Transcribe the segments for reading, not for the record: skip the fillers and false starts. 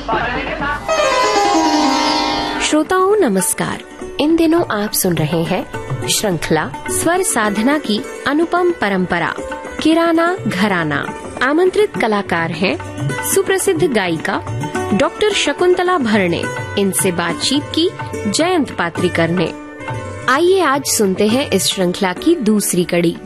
श्रोताओं नमस्कार। इन दिनों आप सुन रहे हैं श्रृंखला स्वर साधना की अनुपम परंपरा किराना घराना। आमंत्रित कलाकार हैं सुप्रसिद्ध गायिका डॉक्टर शकुंतला भरणे। इनसे बातचीत की जयंत पात्रिकर ने। आइए आज सुनते हैं इस श्रृंखला की दूसरी कड़ी।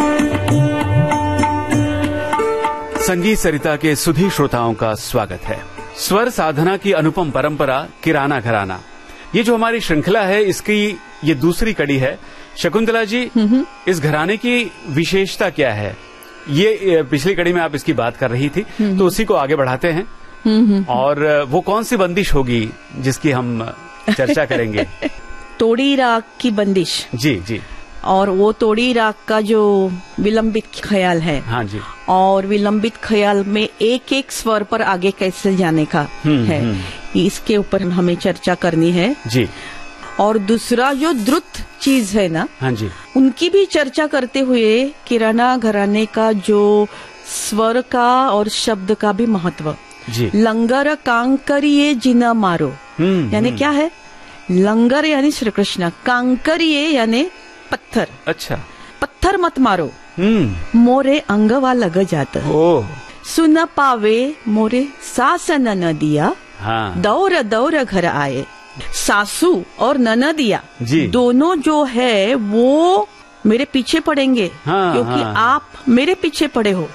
संगीत सरिता के सुधी श्रोताओं का स्वागत है। स्वर साधना की अनुपम परंपरा किराना घराना, ये जो हमारी श्रृंखला है, इसकी ये दूसरी कड़ी है। शकुंतला जी, इस घराने की विशेषता क्या है? ये पिछली कड़ी में आप इसकी बात कर रही थी, तो उसी को आगे बढ़ाते हैं। और वो कौन सी बंदिश होगी जिसकी हम चर्चा करेंगे? तोड़ी राग की बंदिश। जी जी। और वो तोड़ी राग का जो विलंबित ख्याल है, हाँ जी, और विलंबित ख्याल में एक एक स्वर पर आगे कैसे जाने का है, इसके ऊपर हमें चर्चा करनी है जी। और दूसरा जो द्रुत चीज है ना, हाँ जी, उनकी भी चर्चा करते हुए किराना घराने का जो स्वर का और शब्द का भी महत्व जी। लंगर कांकरिए जिना मारो, यानी क्या है? लंगर यानी श्री कृष्ण, कांकरिए यानी पत्थर। अच्छा। पत्थर मत मारो, मोरे अंगवा लग जाता। सुन पावे मोरे सासन नदिया, हाँ। दौर दौर घर आए। सासू और ननदिया दोनों जो है वो मेरे पीछे पड़ेंगे, हाँ, क्योंकि हाँ। आप मेरे पीछे पड़े हो।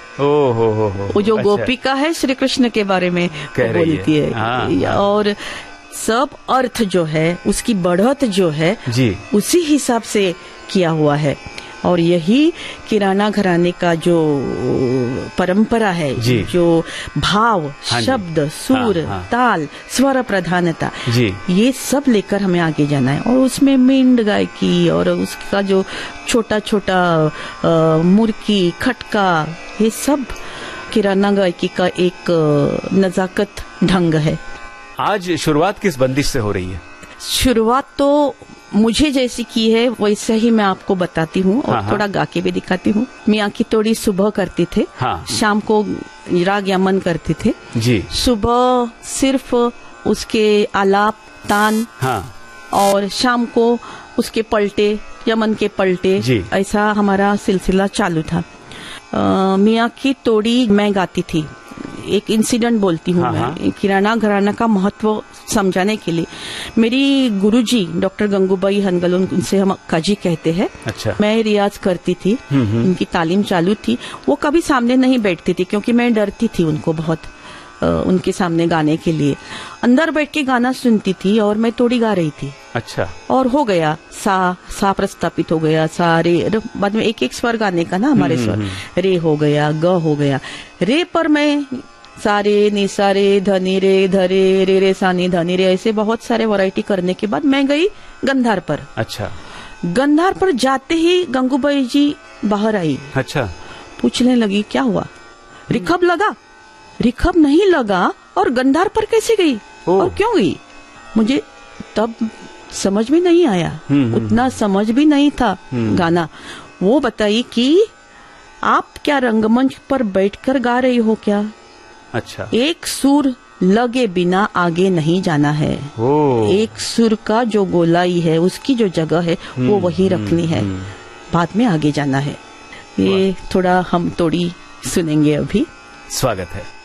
वो जो गोपिका है श्री कृष्ण के बारे में बोलती है। हाँ। और सब अर्थ जो है, उसकी बढ़त जो है जी, उसी हिसाब से किया हुआ है। और यही किराना घराने का जो परंपरा है, जो भाव, हाँ, शब्द, सुर, हाँ। ताल, स्वर प्रधानता, जी, ये सब लेकर हमें आगे जाना है। और उसमें मिंड गायकी और उसका जो छोटा छोटा मुर्की, खटका, ये सब किराना गायकी का एक नजाकत ढंग है। आज शुरुआत किस बंदिश से हो रही है? शुरुआत तो मुझे जैसी की है वैसे ही मैं आपको बताती हूँ, और थोड़ा गा के भी दिखाती हूँ। मियाँ की तोड़ी सुबह करते थे, शाम को राग यमन करते थे जी। सुबह सिर्फ उसके आलाप तान, और शाम को उसके पलटे, यमन के पलटे, ऐसा हमारा सिलसिला चालू था। मियाँ की तोड़ी मैं गाती थी। एक इंसिडेंट बोलती हूँ मैं किराना घराना का महत्व समझाने के लिए। मेरी गुरुजी डॉक्टर गंगूबाई हनगल, उनसे हम अक्का जी कहते हैं। अच्छा। मैं रियाज करती थी, उनकी तालीम चालू थी। वो कभी सामने नहीं बैठती थी क्योंकि मैं डरती थी उनको बहुत, उनके सामने गाने के लिए। अंदर बैठ के गाना सुनती थी और मैं तोड़ी गा रही थी। अच्छा। और हो गया सा प्रस्थापित हो गया, सा रे, बाद में एक एक स्वर गाने का ना, हमारे स्वर रे हो गया, ग हो गया। रे पर मैं सारे नि सारे धनी रे धरे रे रे सानी धनी रे, ऐसे बहुत सारे वैरायटी करने के बाद मैं गई गंधार पर। अच्छा। गंधार पर जाते ही गंगूबाई जी बाहर आई। अच्छा। पूछने लगी क्या हुआ? रिखब लगा? रिखब नहीं लगा, और गंधार पर कैसे गई और क्यों गई? मुझे तब समझ में नहीं आया, उतना समझ भी नहीं था गाना। वो बताई कि आप क्या रंगमंच पर बैठकर गा रही हो क्या? अच्छा। एक सुर लगे बिना आगे नहीं जाना है। एक सुर का जो गोलाई है, उसकी जो जगह है, वो वही रखनी है, बाद में आगे जाना है। ये थोड़ा हम तोड़ी सुनेंगे अभी। स्वागत है।